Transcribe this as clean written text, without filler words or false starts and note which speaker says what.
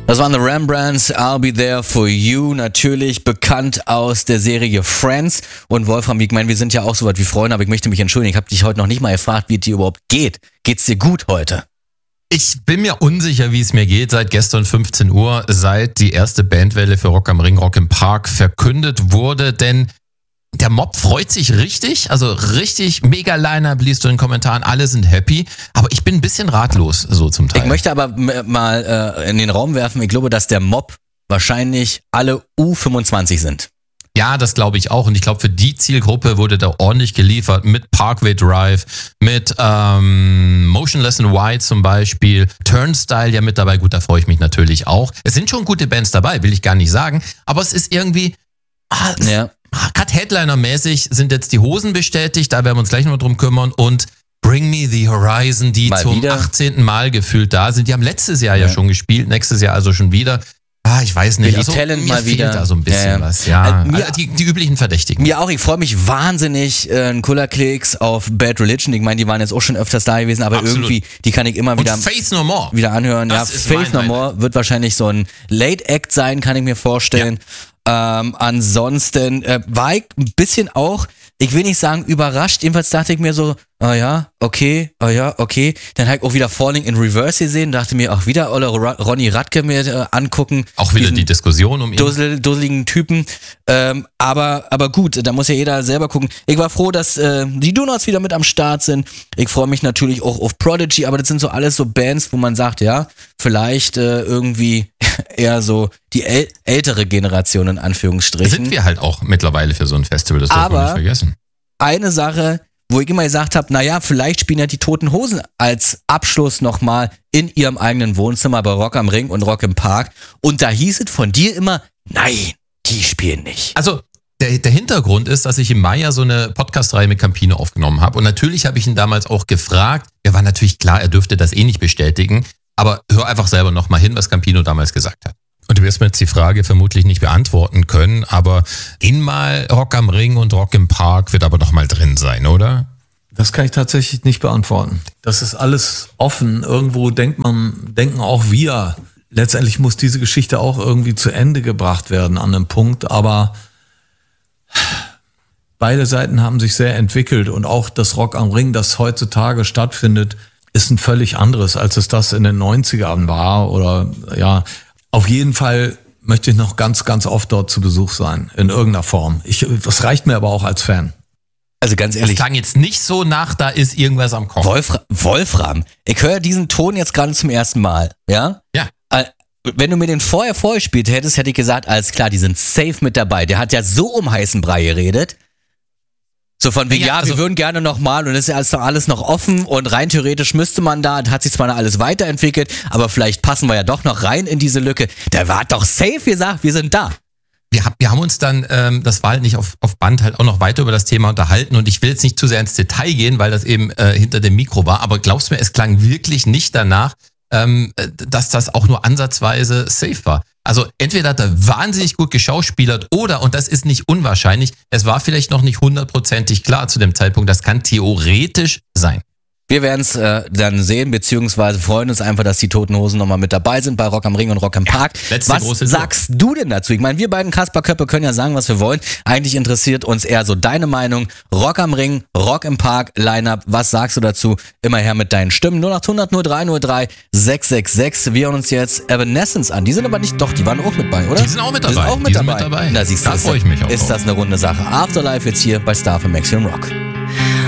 Speaker 1: Das waren The Rembrandts, I'll Be There For You, natürlich bekannt aus der Serie Friends. Und Wolfram, ich meine, wir sind ja auch so weit wie Freunde, aber ich möchte mich entschuldigen, ich habe dich heute noch nicht mal gefragt, wie es dir überhaupt geht. Geht's dir gut heute?
Speaker 2: Ich bin mir unsicher, wie es mir geht, seit gestern 15 Uhr, seit die erste Bandwelle für Rock am Ring, Rock im Park verkündet wurde, denn der Mob freut sich richtig, also richtig mega Line-Up, liest du in den Kommentaren, alle sind happy, aber ich bin ein bisschen ratlos so zum Teil.
Speaker 1: Ich möchte aber mal in den Raum werfen, ich glaube, dass der Mob wahrscheinlich alle U25 sind.
Speaker 2: Ja, das glaube ich auch und ich glaube, für die Zielgruppe wurde da ordentlich geliefert mit Parkway Drive, mit Motionless in White zum Beispiel, Turnstile ja mit dabei, gut, da freue ich mich natürlich auch. Es sind schon gute Bands dabei, will ich gar nicht sagen, aber es ist irgendwie... Gerade Headliner-mäßig sind jetzt die Hosen bestätigt, da werden wir uns gleich noch drum kümmern und Bring Me The Horizon, die mal zum wieder 18. Mal gefühlt da sind. Die haben letztes Jahr ja schon gespielt, nächstes Jahr also schon wieder. Ich weiß nicht.
Speaker 1: Also,
Speaker 2: Talent
Speaker 1: mir mal
Speaker 2: fehlt
Speaker 1: wieder
Speaker 2: da so ein bisschen was. Ja, die üblichen Verdächtigen.
Speaker 1: Mir auch, ich freue mich wahnsinnig, Kullerklicks auf Bad Religion. Ich meine, die waren jetzt auch schon öfters da gewesen, aber irgendwie, die kann ich immer wieder,
Speaker 2: Faith No More
Speaker 1: wieder anhören.
Speaker 2: Das
Speaker 1: ja, Faith No More wird wahrscheinlich so ein Late-Act sein, kann ich mir vorstellen. Ja. Ansonsten war ich ein bisschen auch, ich will nicht sagen überrascht, jedenfalls dachte ich mir so, okay. Dann habe ich auch wieder Falling in Reverse gesehen, dachte mir auch wieder Ronny Radke mir angucken.
Speaker 2: Auch wieder die Diskussion um ihn.
Speaker 1: Dusseligen Typen. Aber gut, da muss ja jeder selber gucken. Ich war froh, dass die Donuts wieder mit am Start sind. Ich freue mich natürlich auch auf Prodigy, aber das sind so alles so Bands, wo man sagt, ja, vielleicht irgendwie eher so die ältere Generation in Anführungsstrichen.
Speaker 2: Sind wir halt auch mittlerweile für so ein Festival, das darf man nicht vergessen.
Speaker 1: Eine Sache, wo ich immer gesagt habe, naja, vielleicht spielen ja die Toten Hosen als Abschluss nochmal in ihrem eigenen Wohnzimmer bei Rock am Ring und Rock im Park. Und da hieß es von dir immer, nein, die spielen nicht.
Speaker 2: Also der Hintergrund ist, dass ich im Mai ja so eine Podcast-Reihe mit Campino aufgenommen habe. Und natürlich habe ich ihn damals auch gefragt. Er war natürlich klar, er dürfte das eh nicht bestätigen. Aber hör einfach selber nochmal hin, was Campino damals gesagt hat. Und du wirst mir jetzt die Frage vermutlich nicht beantworten können, aber mal Rock am Ring und Rock im Park wird aber noch mal drin sein, oder?
Speaker 3: Das kann ich tatsächlich nicht beantworten. Das ist alles offen. Irgendwo denken auch wir, letztendlich muss diese Geschichte auch irgendwie zu Ende gebracht werden an einem Punkt, aber beide Seiten haben sich sehr entwickelt und auch das Rock am Ring, das heutzutage stattfindet, ist ein völlig anderes, als es das in den 90ern war oder ja. Auf jeden Fall möchte ich noch ganz, ganz oft dort zu Besuch sein, in irgendeiner Form. Das reicht mir aber auch als Fan.
Speaker 1: Also ganz ehrlich.
Speaker 2: Das klang jetzt nicht so nach, da ist irgendwas am Kopf.
Speaker 1: Wolfram, ich höre diesen Ton jetzt gerade zum ersten Mal, ja?
Speaker 2: Ja.
Speaker 1: Wenn du mir den vorher vorgespielt hättest, hätte ich gesagt, alles klar, die sind safe mit dabei. Der hat ja so um heißen Brei geredet. So von wegen, wir würden gerne nochmal und das ist ja alles noch offen und rein theoretisch müsste man da, hat sich zwar noch alles weiterentwickelt, aber vielleicht passen wir ja doch noch rein in diese Lücke. Der war doch safe gesagt, wir sind da.
Speaker 2: Wir haben uns dann, das war halt nicht auf Band, halt auch noch weiter über das Thema unterhalten und ich will jetzt nicht zu sehr ins Detail gehen, weil das eben hinter dem Mikro war, aber glaubst mir, es klang wirklich nicht danach, dass das auch nur ansatzweise safe war. Also entweder hat er wahnsinnig gut geschauspielert oder, und das ist nicht unwahrscheinlich, es war vielleicht noch nicht 100%ig klar zu dem Zeitpunkt, das kann theoretisch sein.
Speaker 1: Wir werden es dann sehen, beziehungsweise freuen uns einfach, dass die Toten Hosen nochmal mit dabei sind bei Rock am Ring und Rock im Park. Was sagst du denn dazu? Ich meine, wir beiden Kasperköppe können ja sagen, was wir wollen. Eigentlich interessiert uns eher so deine Meinung. Rock am Ring, Rock im Park, Line-Up. Was sagst du dazu? Immer her mit deinen Stimmen. 0800 0303 666. Wir hören uns jetzt Evanescence an. Die sind aber nicht, doch, die waren auch mit bei, oder?
Speaker 2: Die sind auch mit dabei.
Speaker 1: Na, siehst du,
Speaker 2: da freue ich mich auch.
Speaker 1: Ist das eine runde Sache. Afterlife jetzt hier bei Star für Maximum Rock.